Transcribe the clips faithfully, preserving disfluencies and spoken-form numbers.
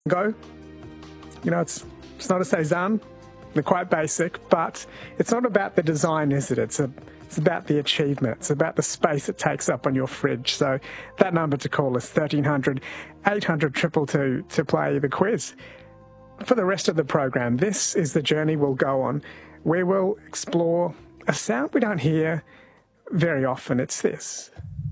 Go. You know, it's it's not a Cezanne. They're quite basic, but it's not about the design, is it? It's a it's about the achievement. It's about the space it takes up on your fridge. So that number to call is thirteen hundred, eight hundred, two two two to play the quiz. For the rest of the program, this is the journey we'll go on. We will explore a sound we don't hear very often. It's this.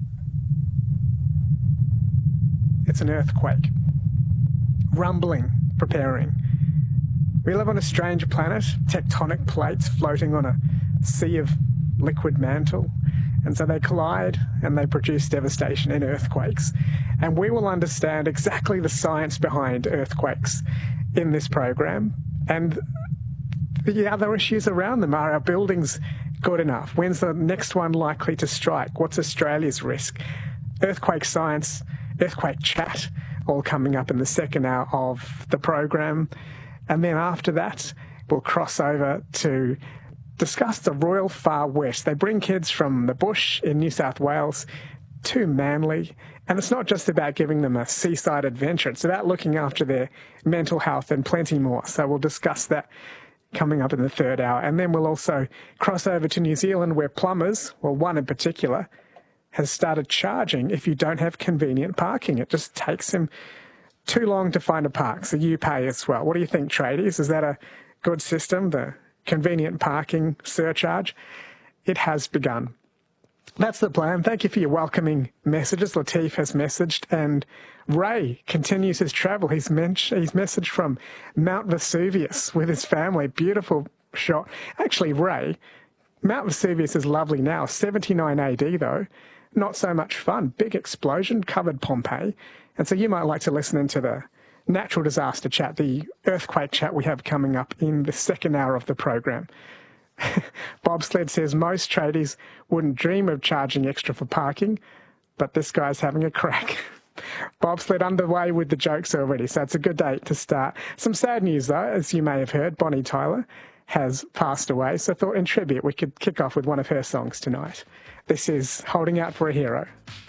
It's an earthquake. Rumbling, preparing. We live on a strange planet, tectonic plates floating on a sea of liquid mantle. And so they collide and they produce devastation in earthquakes. And we will understand exactly the science behind earthquakes in this program. And the other issues around them. Are our buildings good enough? When's the next one likely to strike? What's Australia's risk? Earthquake science, earthquake chat, all coming up in the second hour of the program. And then after that, we'll cross over to discuss the Royal Far West. They bring kids from the bush in New South Wales to Manly. And it's not just about giving them a seaside adventure. It's about looking after their mental health and plenty more. So we'll discuss that coming up in the third hour. And then we'll also cross over to New Zealand, where plumbers, well, one in particular, has started charging if you don't have convenient parking. It just takes him too long to find a park, so you pay as well. What do you think, tradies? Is that a good system, the convenient parking surcharge? It has begun. That's the plan. Thank you for your welcoming messages. Latif has messaged, and Ray continues his travel. He's, men- he's messaged from Mount Vesuvius with his family. Beautiful shot. Actually, Ray, Mount Vesuvius is lovely now. seventy-nine A D, though. Not so much fun. Big explosion, covered Pompeii. And so you might like to listen into the natural disaster chat, the earthquake chat we have coming up in the second hour of the program. Bobsled says most tradies wouldn't dream of charging extra for parking, but this guy's having a crack. Bobsled underway with the jokes already, so it's a good day to start. Some sad news, though, as you may have heard, Bonnie Tyler has passed away, so I thought in tribute we could kick off with one of her songs tonight. This is Holding Out for a Hero.